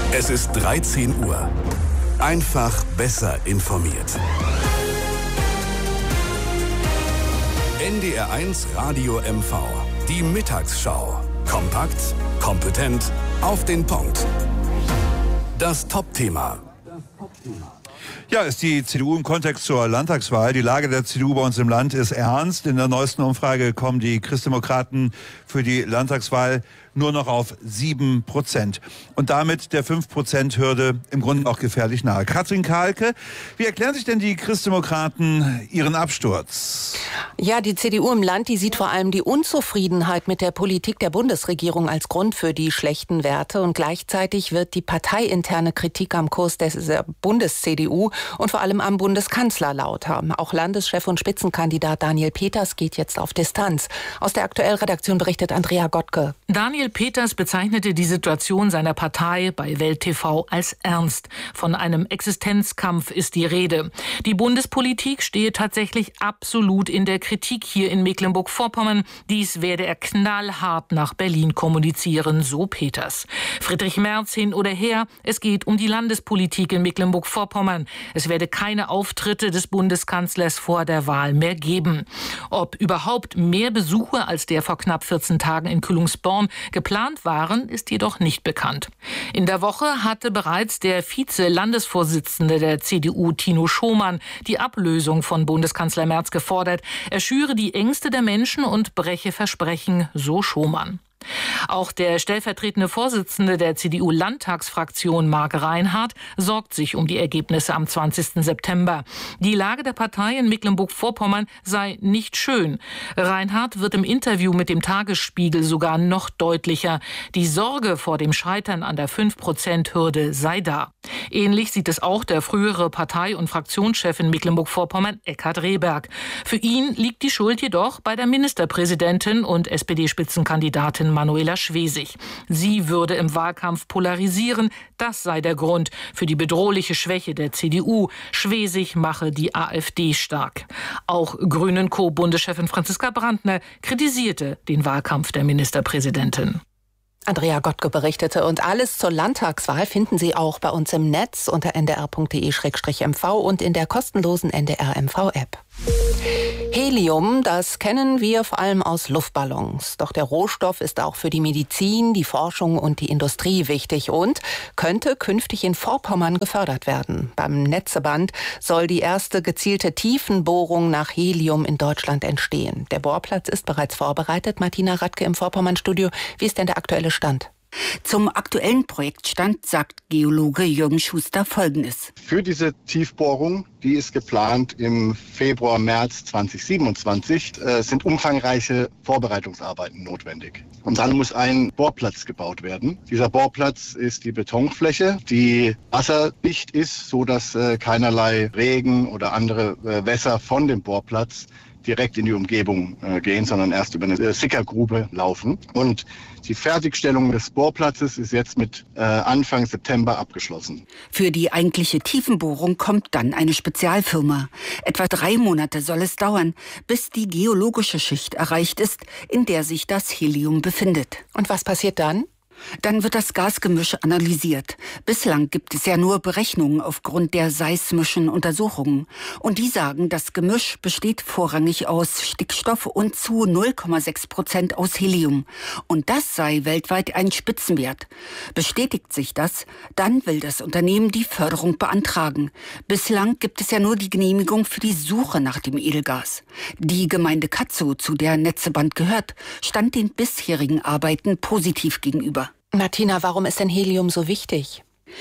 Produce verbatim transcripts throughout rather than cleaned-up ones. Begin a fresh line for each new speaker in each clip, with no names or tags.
Es ist dreizehn Uhr. Einfach besser informiert. N D R eins Radio M V. Die Mittagsschau. Kompakt, kompetent, auf den Punkt. Das Top-Thema.
Ja, ist die C D U im Kontext zur Landtagswahl. Die Lage der C D U bei uns im Land ist ernst. In der neuesten Umfrage kommen die Christdemokraten für die Landtagswahl nur noch auf sieben Prozent. Und damit der fünf Prozent Hürde im Grunde auch gefährlich nahe. Katrin Kahlke, wie erklären sich denn die Christdemokraten ihren Absturz?
Ja, die C D U im Land, die sieht vor allem die Unzufriedenheit mit der Politik der Bundesregierung als Grund für die schlechten Werte. Und gleichzeitig wird die parteiinterne Kritik am Kurs der Bundes-C D U und vor allem am Bundeskanzler lauter. Auch Landeschef und Spitzenkandidat Daniel Peters geht jetzt auf Distanz. Aus der Aktuell-Redaktion berichtet Andrea Gottke.
Daniel Peters bezeichnete die Situation seiner Partei bei Welt T V als ernst. Von einem Existenzkampf ist die Rede. Die Bundespolitik stehe tatsächlich absolut in der Kritik hier in Mecklenburg-Vorpommern. Dies werde er knallhart nach Berlin kommunizieren, so Peters. Friedrich Merz hin oder her, es geht um die Landespolitik in Mecklenburg-Vorpommern. Es werde keine Auftritte des Bundeskanzlers vor der Wahl mehr geben. Ob überhaupt mehr Besuche als der vor knapp vierzehn Tagen in Kühlungsborn geplant waren, ist jedoch nicht bekannt. In der Woche hatte bereits der Vize-Landesvorsitzende der C D U, Tino Schomann, die Ablösung von Bundeskanzler Merz gefordert. Er schüre die Ängste der Menschen und breche Versprechen, so Schomann. Auch der stellvertretende Vorsitzende der C D U-Landtagsfraktion, Marc Reinhardt, sorgt sich um die Ergebnisse am zwanzigsten September. Die Lage der Partei in Mecklenburg-Vorpommern sei nicht schön. Reinhardt wird im Interview mit dem Tagesspiegel sogar noch deutlicher. Die Sorge vor dem Scheitern an der fünf Prozent Hürde sei da. Ähnlich sieht es auch der frühere Partei- und Fraktionschef in Mecklenburg-Vorpommern, Eckhard Rehberg. Für ihn liegt die Schuld jedoch bei der Ministerpräsidentin und S P D-Spitzenkandidatin Manuela Schwesig. Sie würde im Wahlkampf polarisieren. Das sei der Grund für die bedrohliche Schwäche der C D U. Schwesig mache die AfD stark. Auch Grünen-Co-Bundeschefin Franziska Brandner kritisierte den Wahlkampf der Ministerpräsidentin.
Andrea Gottke berichtete. Und alles zur Landtagswahl finden Sie auch bei uns im Netz unter n d r punkt d e slash m v und in der kostenlosen N D R M V-App. Helium, das kennen wir vor allem aus Luftballons. Doch der Rohstoff ist auch für die Medizin, die Forschung und die Industrie wichtig und könnte künftig in Vorpommern gefördert werden. Beim Netzeband soll die erste gezielte Tiefenbohrung nach Helium in Deutschland entstehen. Der Bohrplatz ist bereits vorbereitet. Martina Radke im Vorpommern-Studio. Wie ist denn der aktuelle Stand?
Zum aktuellen Projektstand sagt Geologe Jürgen Schuster Folgendes.
Für diese Tiefbohrung, die ist geplant im Februar, März zweitausendsiebenundzwanzig, äh, sind umfangreiche Vorbereitungsarbeiten notwendig. Und dann muss ein Bohrplatz gebaut werden. Dieser Bohrplatz ist die Betonfläche, die wasserdicht ist, sodass äh, keinerlei Regen oder andere äh, Wässer von dem Bohrplatz direkt in die Umgebung äh, gehen, sondern erst über eine äh, Sickergrube laufen. Und die Fertigstellung des Bohrplatzes ist jetzt mit äh, Anfang September abgeschlossen.
Für die eigentliche Tiefenbohrung kommt dann eine Spezialfirma. Etwa drei Monate soll es dauern, bis die geologische Schicht erreicht ist, in der sich das Helium befindet.
Und was passiert dann?
Dann wird das Gasgemisch analysiert. Bislang gibt es ja nur Berechnungen aufgrund der seismischen Untersuchungen. Und die sagen, das Gemisch besteht vorrangig aus Stickstoff und zu null Komma sechs Prozent aus Helium. Und das sei weltweit ein Spitzenwert. Bestätigt sich das, dann will das Unternehmen die Förderung beantragen. Bislang gibt es ja nur die Genehmigung für die Suche nach dem Edelgas. Die Gemeinde Katzow, zu der Netzeband gehört, stand den bisherigen Arbeiten positiv gegenüber.
Martina, warum ist denn Helium so wichtig?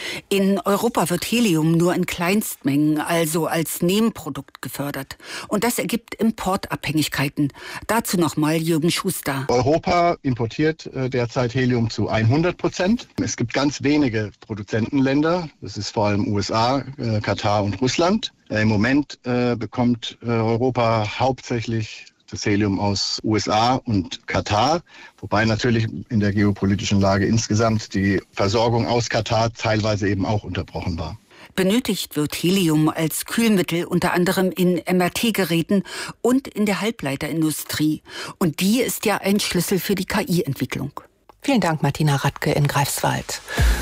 In Europa wird Helium nur in Kleinstmengen, also als Nebenprodukt gefördert. Und das ergibt Importabhängigkeiten. Dazu nochmal Jürgen Schuster.
Europa importiert äh, derzeit Helium zu hundert Prozent. Es gibt ganz wenige Produzentenländer. Das ist vor allem U S A, äh, Katar und Russland. Äh, Im Moment äh, bekommt äh, Europa hauptsächlich das Helium aus U S A und Katar, wobei natürlich in der geopolitischen Lage insgesamt die Versorgung aus Katar teilweise eben auch unterbrochen war.
Benötigt wird Helium als Kühlmittel unter anderem in M R T-Geräten und in der Halbleiterindustrie. Und die ist ja ein Schlüssel für die K I-Entwicklung.
Vielen Dank, Martina Radke in Greifswald.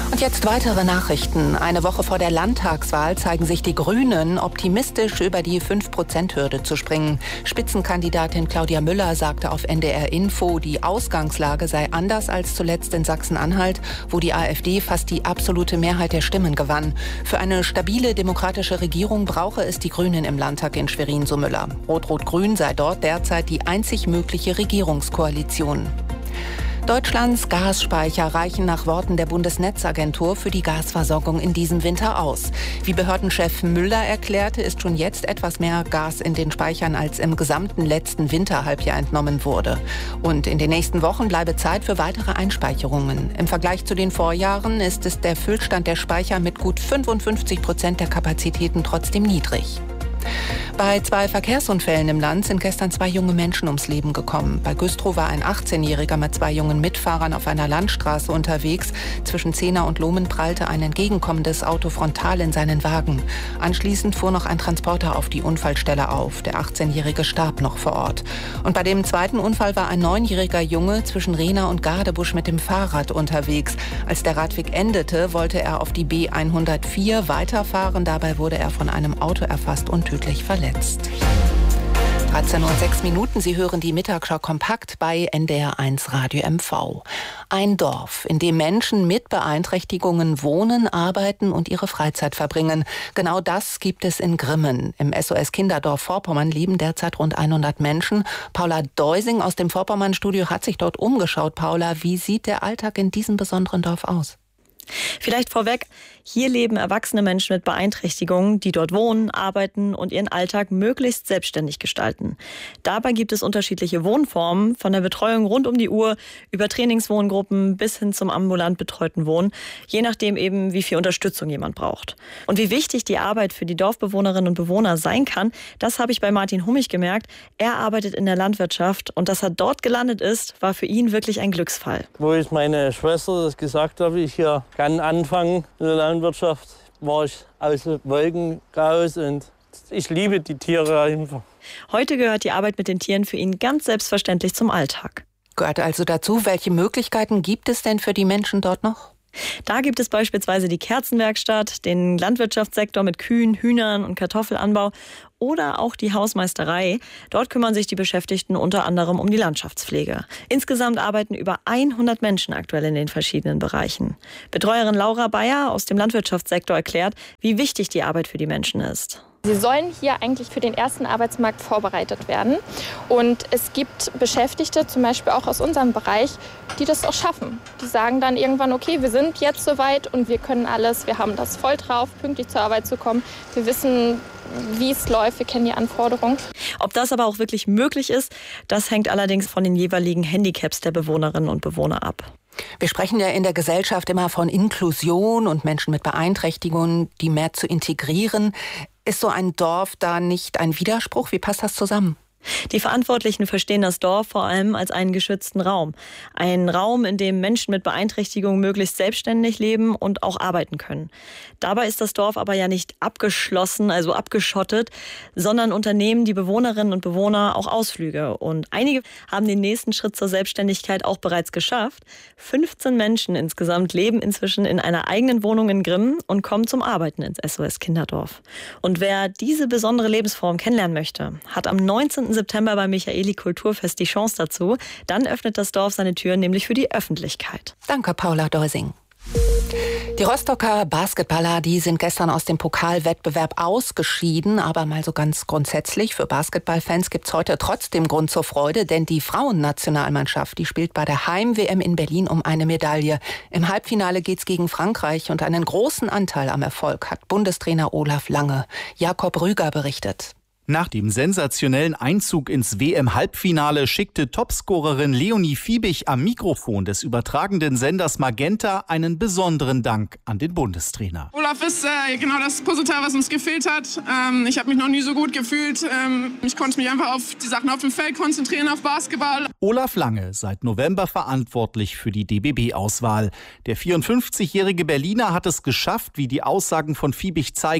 Und jetzt weitere Nachrichten. Eine Woche vor der Landtagswahl zeigen sich die Grünen optimistisch, über die fünf Prozent Hürde zu springen. Spitzenkandidatin Claudia Müller sagte auf N D R Info, die Ausgangslage sei anders als zuletzt in Sachsen-Anhalt, wo die AfD fast die absolute Mehrheit der Stimmen gewann. Für eine stabile demokratische Regierung brauche es die Grünen im Landtag in Schwerin, so Müller. Rot-Rot-Grün sei dort derzeit die einzig mögliche Regierungskoalition. Deutschlands Gasspeicher reichen nach Worten der Bundesnetzagentur für die Gasversorgung in diesem Winter aus. Wie Behördenchef Müller erklärte, ist schon jetzt etwas mehr Gas in den Speichern, als im gesamten letzten Winterhalbjahr entnommen wurde. Und in den nächsten Wochen bleibe Zeit für weitere Einspeicherungen. Im Vergleich zu den Vorjahren ist es der Füllstand der Speicher mit gut fünfundfünfzig Prozent der Kapazitäten trotzdem niedrig. Bei zwei Verkehrsunfällen im Land sind gestern zwei junge Menschen ums Leben gekommen. Bei Güstrow war ein achtzehnjähriger mit zwei jungen Mitfahrern auf einer Landstraße unterwegs. Zwischen Zehner und Lohmen prallte ein entgegenkommendes Auto frontal in seinen Wagen. Anschließend fuhr noch ein Transporter auf die Unfallstelle auf. Der achtzehnjährige starb noch vor Ort. Und bei dem zweiten Unfall war ein neunjähriger Junge zwischen Rehna und Gadebusch mit dem Fahrrad unterwegs. Als der Radweg endete, wollte er auf die B hundertvier weiterfahren. Dabei wurde er von einem Auto erfasst und tödlich verletzt. dreizehn Uhr sechs Minuten, Sie hören die Mittagsschau kompakt bei N D R eins Radio M V. Ein Dorf, in dem Menschen mit Beeinträchtigungen wohnen, arbeiten und ihre Freizeit verbringen. Genau das gibt es in Grimmen. Im S O S Kinderdorf Vorpommern leben derzeit rund hundert Menschen. Paula Deusing aus dem Vorpommern-Studio hat sich dort umgeschaut. Paula, wie sieht der Alltag in diesem besonderen Dorf aus?
Vielleicht vorweg, hier leben erwachsene Menschen mit Beeinträchtigungen, die dort wohnen, arbeiten und ihren Alltag möglichst selbstständig gestalten. Dabei gibt es unterschiedliche Wohnformen, von der Betreuung rund um die Uhr über Trainingswohngruppen bis hin zum ambulant betreuten Wohnen, je nachdem eben, wie viel Unterstützung jemand braucht. Und wie wichtig die Arbeit für die Dorfbewohnerinnen und Bewohner sein kann, das habe ich bei Martin Hummich gemerkt. Er arbeitet in der Landwirtschaft und dass er dort gelandet ist, war für ihn wirklich ein Glücksfall.
Wo ich meine Schwester das gesagt habe, ich hier kann anfangen in der Landwirtschaft, war ich aus den Wolken raus und ich liebe die Tiere einfach.
Heute gehört die Arbeit mit den Tieren für ihn ganz selbstverständlich zum Alltag.
Gehört also dazu, welche Möglichkeiten gibt es denn für die Menschen dort noch?
Da gibt es beispielsweise die Kerzenwerkstatt, den Landwirtschaftssektor mit Kühen, Hühnern und Kartoffelanbau oder auch die Hausmeisterei. Dort kümmern sich die Beschäftigten unter anderem um die Landschaftspflege. Insgesamt arbeiten über hundert Menschen aktuell in den verschiedenen Bereichen. Betreuerin Laura Bayer aus dem Landwirtschaftssektor erklärt, wie wichtig die Arbeit für die Menschen ist.
Sie sollen hier eigentlich für den ersten Arbeitsmarkt vorbereitet werden. Und es gibt Beschäftigte, zum Beispiel auch aus unserem Bereich, die das auch schaffen. Die sagen dann irgendwann, okay, wir sind jetzt soweit und wir können alles, wir haben das voll drauf, pünktlich zur Arbeit zu kommen. Wir wissen, wie es läuft, wir kennen die Anforderungen.
Ob das aber auch wirklich möglich ist, das hängt allerdings von den jeweiligen Handicaps der Bewohnerinnen und Bewohner ab.
Wir sprechen ja in der Gesellschaft immer von Inklusion und Menschen mit Beeinträchtigungen, die mehr zu integrieren. Ist so ein Dorf da nicht ein Widerspruch? Wie passt das zusammen?
Die Verantwortlichen verstehen das Dorf vor allem als einen geschützten Raum. Ein Raum, in dem Menschen mit Beeinträchtigungen möglichst selbstständig leben und auch arbeiten können. Dabei ist das Dorf aber ja nicht abgeschlossen, also abgeschottet, sondern unternehmen die Bewohnerinnen und Bewohner auch Ausflüge. Und einige haben den nächsten Schritt zur Selbstständigkeit auch bereits geschafft. fünfzehn Menschen insgesamt leben inzwischen in einer eigenen Wohnung in Grimmen und kommen zum Arbeiten ins S O S Kinderdorf. Und wer diese besondere Lebensform kennenlernen möchte, hat am neunzehnten September beim Michaeli Kulturfest die Chance dazu. Dann öffnet das Dorf seine Türen nämlich für die Öffentlichkeit.
Danke, Paula Deusing. Die Rostocker Basketballer, die sind gestern aus dem Pokalwettbewerb ausgeschieden. Aber mal so ganz grundsätzlich, für Basketballfans gibt es heute trotzdem Grund zur Freude. Denn die Frauennationalmannschaft, die spielt bei der Heim-W M in Berlin um eine Medaille. Im Halbfinale geht's gegen Frankreich und einen großen Anteil am Erfolg hat Bundestrainer Olaf Lange. Jakob Rüger berichtet.
Nach dem sensationellen Einzug ins W M-Halbfinale schickte Topscorerin Leonie Fiebig am Mikrofon des übertragenden Senders Magenta einen besonderen Dank an den Bundestrainer.
Olaf ist äh, genau das Puzzleteil, was uns gefehlt hat. Ähm, ich habe mich noch nie so gut gefühlt. Ähm, ich konnte mich einfach auf die Sachen auf dem Feld konzentrieren, auf Basketball.
Olaf Lange, seit November verantwortlich für die D B B-Auswahl. Der vierundfünfzigjährige Berliner hat es geschafft, wie die Aussagen von Fiebig zeigen,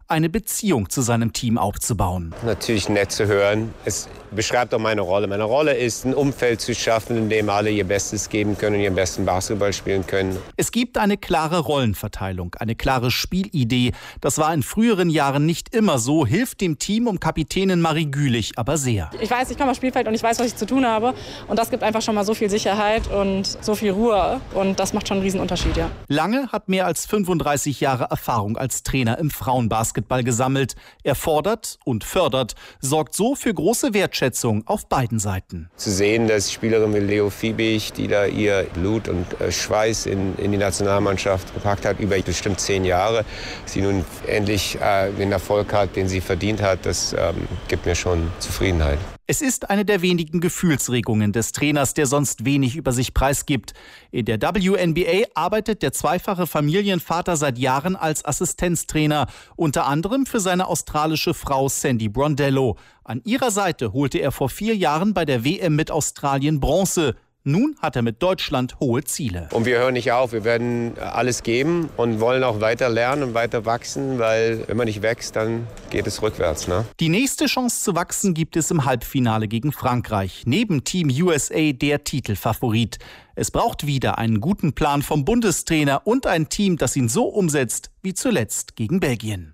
eine Beziehung zu seinem Team aufzubauen.
Natürlich nett zu hören. Es beschreibt auch meine Rolle. Meine Rolle ist, ein Umfeld zu schaffen, in dem alle ihr Bestes geben können und ihren besten Basketball spielen können.
Es gibt eine klare Rollenverteilung, eine klare Spielidee. Das war in früheren Jahren nicht immer so, hilft dem Team um Kapitänin Marie Gülich aber sehr.
Ich weiß, ich komme aufs Spielfeld und ich weiß, was ich zu tun habe. Und das gibt einfach schon mal so viel Sicherheit und so viel Ruhe. Und das macht schon einen Riesenunterschied, ja.
Lange hat mehr als fünfunddreißig Jahre Erfahrung als Trainer im Frauenbasketball gesammelt. Er fordert und fördert, sorgt so für große Wertschätzung auf beiden Seiten.
Zu sehen, dass Spielerinnen wie Leo Fiebig, die da ihr Blut und äh, Schweiß in, in die Nationalmannschaft gepackt hat, über bestimmt zehn Jahre, sie nun endlich äh, den Erfolg hat, den sie verdient hat, das ähm, gibt mir schon Zufriedenheit.
Es ist eine der wenigen Gefühlsregungen des Trainers, der sonst wenig über sich preisgibt. In der W N B A arbeitet der zweifache Familienvater seit Jahren als Assistenztrainer, unter anderem für seine australische Frau Sandy Brondello. An ihrer Seite holte er vor vier Jahren bei der W M mit Australien Bronze. Nun hat er mit Deutschland hohe Ziele.
Und wir hören nicht auf, wir werden alles geben und wollen auch weiter lernen und weiter wachsen, weil wenn man nicht wächst, dann geht es rückwärts. Ne?
Die nächste Chance zu wachsen gibt es im Halbfinale gegen Frankreich. Neben Team U S A der Titelfavorit. Es braucht wieder einen guten Plan vom Bundestrainer und ein Team, das ihn so umsetzt wie zuletzt gegen Belgien.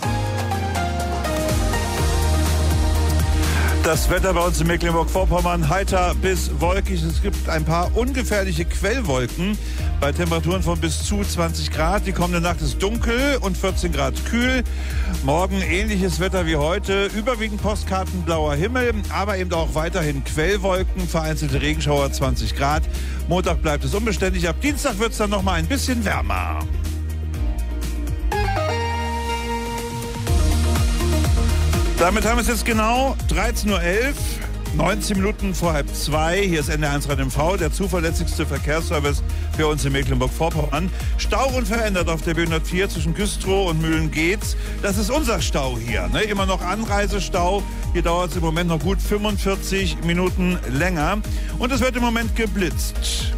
Das Wetter bei uns in Mecklenburg-Vorpommern heiter bis wolkig. Es gibt ein paar ungefährliche Quellwolken bei Temperaturen von bis zu zwanzig Grad. Die kommende Nacht ist dunkel und vierzehn Grad kühl. Morgen ähnliches Wetter wie heute. Überwiegend postkartenblauer Himmel, aber eben auch weiterhin Quellwolken, vereinzelte Regenschauer zwanzig Grad. Montag bleibt es unbeständig. Ab Dienstag wird es dann noch mal ein bisschen wärmer. Damit haben wir es jetzt genau dreizehn Uhr elf, neunzehn Minuten vor halb zwei. Hier ist N D R eins Radio M V, der zuverlässigste Verkehrsservice für uns in Mecklenburg-Vorpommern. Stau unverändert auf der B hundertvier zwischen Güstrow und Mühlen-Geetz. Das ist unser Stau hier. Ne? Immer noch Anreisestau. Hier dauert es im Moment noch gut fünfundvierzig Minuten länger. Und es wird im Moment geblitzt.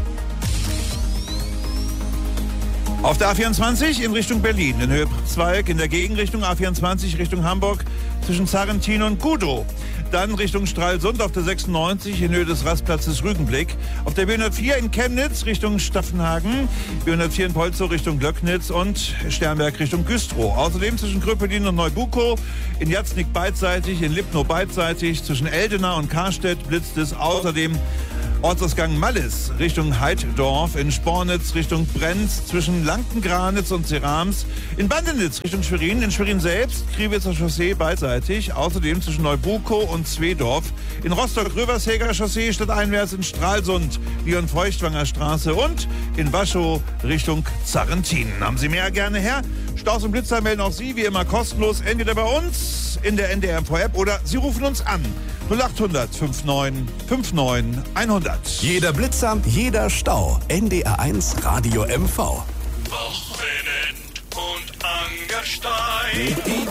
Auf der A vierundzwanzig in Richtung Berlin, in Höhe Zweig, in der Gegenrichtung A vierundzwanzig Richtung Hamburg zwischen Zarrentin und Gudow. Dann Richtung Stralsund auf der sechsundneunzig in Höhe des Rastplatzes Rügenblick. Auf der B hundertvier in Chemnitz Richtung Staffenhagen, B hundertvier in Polzow Richtung Löcknitz und Sternberg Richtung Güstrow. Außerdem zwischen Kröpelin und Neubukow, in Jatznik beidseitig, in Lipnow beidseitig, zwischen Eldena und Karstedt blitzt es. Außerdem Ortsausgang Mallis Richtung Heiddorf, in Spornitz Richtung Brenz, zwischen Lankengranitz und Serams, in Bandenitz Richtung Schwerin, in Schwerin selbst, Kriwitzer Chaussee beidseitig, außerdem zwischen Neubukow und Zwedorf, in Rostock-Rövershäger Chaussee stadteinwärts in Stralsund, Leon-Feuchtwanger Straße und in Waschow Richtung Zarrentin. Haben Sie mehr, gerne her. Staus und Blitzer melden auch Sie wie immer kostenlos, entweder bei uns in der N D R M V-App oder Sie rufen uns an. null acht hundert neunundfünfzig neunundfünfzig hundert.
Jeder Blitzer, jeder Stau. N D R eins Radio M V.
Wochenend und Angerstein. Die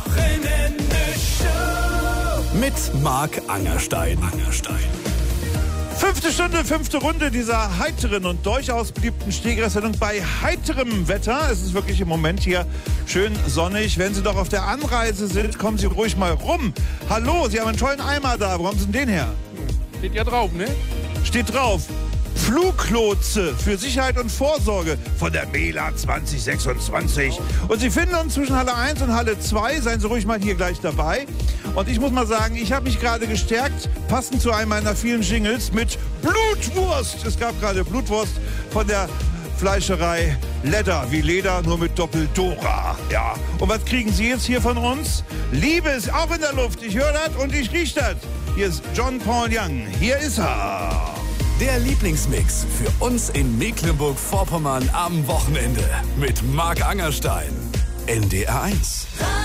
Wochenende-Show.
Mit Marc Angerstein. Angerstein.
Fünfte Stunde, fünfte Runde dieser heiteren und durchaus beliebten Stehgreifsendung bei heiterem Wetter. Es ist wirklich im Moment hier schön sonnig. Wenn Sie doch auf der Anreise sind, kommen Sie ruhig mal rum. Hallo, Sie haben einen tollen Eimer da. Wo haben Sie denn den her?
Steht ja drauf, ne?
Steht drauf. Fluglotse für Sicherheit und Vorsorge von der Mela zwanzig sechsundzwanzig. Und Sie finden uns zwischen Halle eins und Halle zwei. Seien Sie ruhig mal hier gleich dabei. Und ich muss mal sagen, ich habe mich gerade gestärkt, passend zu einem meiner vielen Jingles, mit Blutwurst. Es gab gerade Blutwurst von der Fleischerei Leder, wie Leder, nur mit Doppel-Dora. Ja. Und was kriegen Sie jetzt hier von uns? Liebe ist auch in der Luft. Ich höre das und ich rieche das. Hier ist John Paul Young. Hier ist er.
Der Lieblingsmix für uns in Mecklenburg-Vorpommern am Wochenende mit Marc Angerstein. N D R eins.